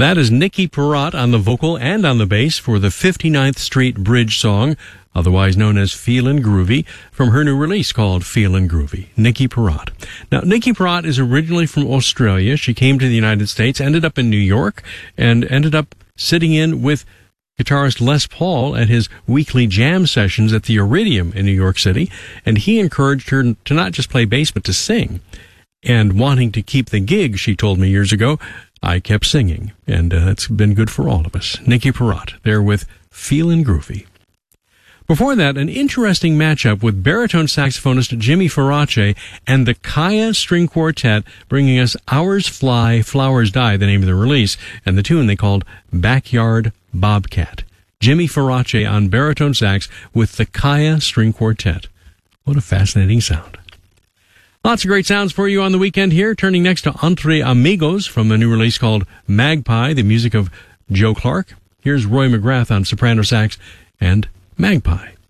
That is Nikki Perrott on the vocal and on the bass for the 59th Street Bridge song, otherwise known as Feelin' Groovy, from her new release called Feelin' Groovy. Nikki Perrott. Now, Nikki Perrott is originally from Australia. She came to the United States, ended up in New York, and ended up sitting in with guitarist Les Paul at his weekly jam sessions at the Iridium in New York City, and he encouraged her to not just play bass, but to sing. And wanting to keep the gig, she told me years ago, I kept singing, and it's been good for all of us. Nikki Perrott, there with Feelin' Groovy. Before that, an interesting matchup with baritone saxophonist Jimmy Farace and the Kaya String Quartet, bringing us Hours Fly, Flowers Die, the name of the release, and the tune they called Backyard Bobcat. Jimmy Farace on baritone sax with the Kaya String Quartet. What a fascinating sound. Lots of great sounds for you on the weekend here. Turning next to Entre Amigos from a new release called Magpie, the music of Joe Clark. Here's Roy McGrath on soprano sax and Magpie.